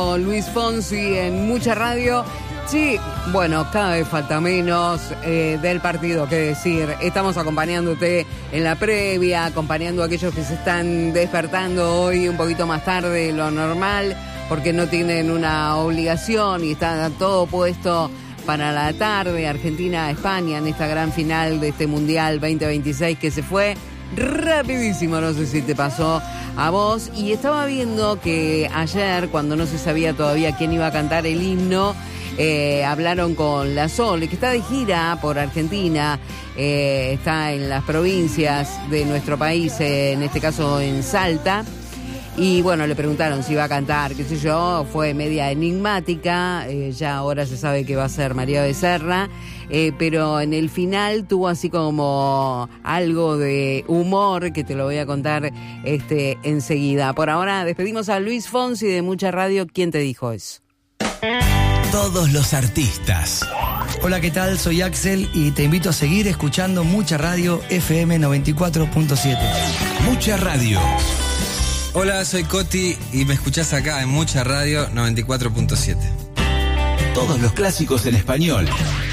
Luis Fonsi en Mucha Radio. Sí, bueno, cada vez falta menos del partido, que decir. Estamos acompañándote en la previa, acompañando a aquellos que se están despertando hoy un poquito más tarde de lo normal, porque no tienen una obligación y está todo puesto para la tarde. Argentina-España en esta gran final de este Mundial 2026 que se fue rapidísimo, no sé si te pasó a vos. Y estaba viendo que ayer, cuando no se sabía todavía quién iba a cantar el himno, hablaron con La Sole, que está de gira por Argentina, está en las provincias de nuestro país, en este caso en Salta. Y bueno, le preguntaron si iba a cantar, qué sé yo, fue media enigmática, ya ahora se sabe que va a ser María Becerra, pero en el final tuvo así como algo de humor que te lo voy a contar enseguida. Por ahora despedimos a Luis Fonsi de Mucha Radio. ¿Quién te dijo eso? Todos los artistas. Hola, ¿qué tal? Soy Axel y te invito a seguir escuchando Mucha Radio FM 94.7. Mucha Radio. Hola, soy Coti y me escuchás acá en Mucha Radio 94.7. Todos los clásicos en español.